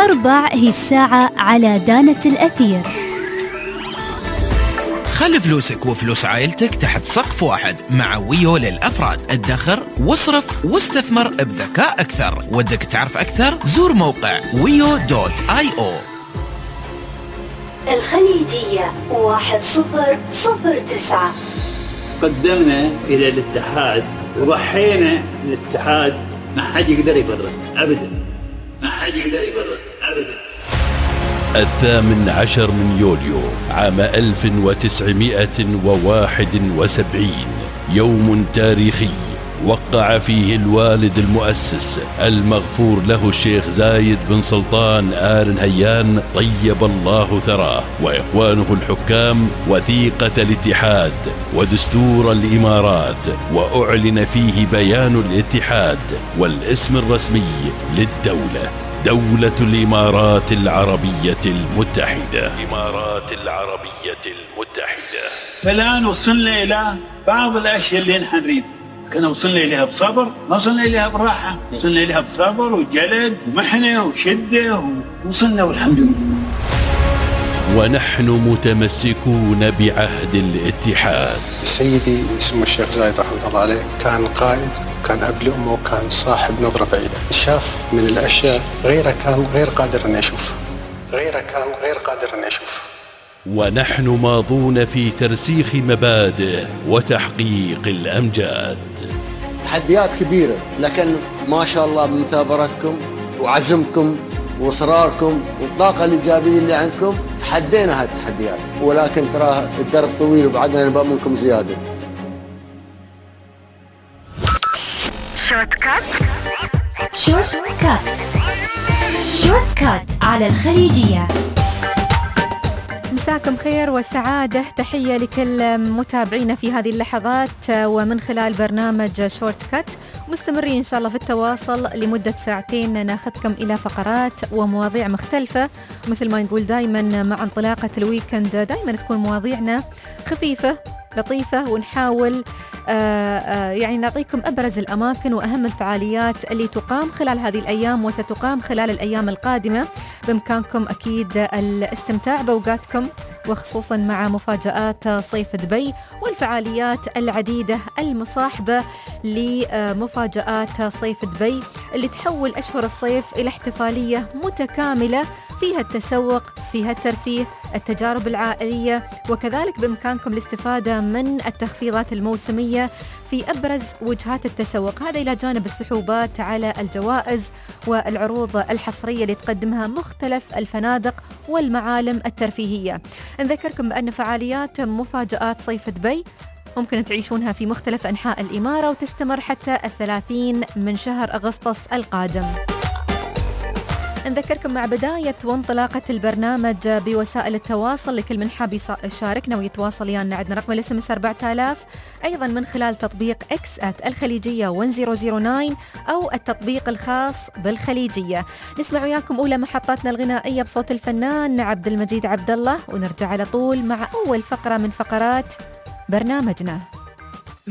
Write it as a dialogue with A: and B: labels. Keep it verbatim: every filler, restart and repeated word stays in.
A: أربع هي الساعة على دانة الأثير.
B: خلي فلوسك وفلوس عائلتك تحت سقف واحد مع ويو للأفراد. ادخر واصرف واستثمر بذكاء أكثر. ودك تعرف أكثر؟ زور موقع ويو دوت آي أو.
A: الخليجية واحد صفر صفر تسعة.
C: قدمنا إلى الاتحاد وضحينا الاتحاد، ما حد يقدر يبرد أبدا، ما حد يقدر يبرد أبدا.
D: الثامن عشر من يوليو عام ألف وتسعمائة وواحد وسبعين، يوم تاريخي وقع فيه الوالد المؤسس المغفور له الشيخ زايد بن سلطان آل نهيان طيب الله ثراه وإخوانه الحكام وثيقة الاتحاد ودستور الإمارات، وأعلن فيه بيان الاتحاد والاسم الرسمي للدولة، دولة الإمارات العربية المتحدة. الإمارات العربية المتحدة.
C: فالآن وصلنا إلى بعض الأشياء اللي نحن نريد، كنا وصلنا إليها بصبر، ما وصلنا إليها براحة، وصلنا إليها بصبر وجلد ومحنة وشدة ووصلنا والحمد لله.
D: ونحن متمسكون بعهد الاتحاد.
E: سيدي اسمه الشيخ زايد رحمه الله عليه كان قائد، كان أب لأمه، وكان صاحب نظرة بعيدة، شاف من الأشياء غيره كان غير قادر أن يشوف غيره كان غير قادر أن يشوف.
D: ونحن ماضون في ترسيخ مبادئ وتحقيق الأمجاد.
F: تحديات كبيرة، لكن ما شاء الله بمثابرتكم وعزمكم وإصراركم والطاقة الإيجابية اللي عندكم تحدينا هذه التحديات، ولكن ترى الدرب طويل وبعدنا نبقى منكم زيادة.
A: شورت كات شورت كات شورت كات على الخليجية.
G: مساكم خير وسعادة، تحية لكل متابعينا في هذه اللحظات ومن خلال برنامج شورت كات. مستمرين إن شاء الله في التواصل لمدة ساعتين، ناخذكم إلى فقرات ومواضيع مختلفة. مثل ما نقول دايما مع انطلاقة الويكند دايما تكون مواضيعنا خفيفة لطيفة، ونحاول آآ آآ يعني نعطيكم أبرز الأماكن وأهم الفعاليات اللي تقام خلال هذه الأيام وستقام خلال الأيام القادمة. بإمكانكم أكيد الاستمتاع بأوقاتكم، وخصوصا مع مفاجآت صيف دبي والفعاليات العديدة المصاحبة لمفاجآت صيف دبي اللي تحول أشهر الصيف إلى احتفالية متكاملة فيها التسوق، فيها الترفيه، التجارب العائلية، وكذلك بإمكانكم الاستفادة من التخفيضات الموسمية في أبرز وجهات التسوق، هذا إلى جانب السحوبات على الجوائز والعروض الحصرية اللي تقدمها مختلف الفنادق والمعالم الترفيهية. نذكركم بأن فعاليات مفاجآت صيف دبي ممكن تعيشونها في مختلف أنحاء الإمارة وتستمر حتى الثلاثين من شهر أغسطس القادم. نذكركم مع بداية وانطلاقة البرنامج بوسائل التواصل لكل من حاب يشاركنا ويتواصل يعني عندنا رقم الاس ام اس أربعة آلاف، أيضا من خلال تطبيق اكس آت الخليجية واحد مئة تسعة أو التطبيق الخاص بالخليجية. نسمع وياكم أولى محطاتنا الغنائية بصوت الفنان عبد المجيد عبد الله، ونرجع على طول مع أول فقرة من فقرات برنامجنا.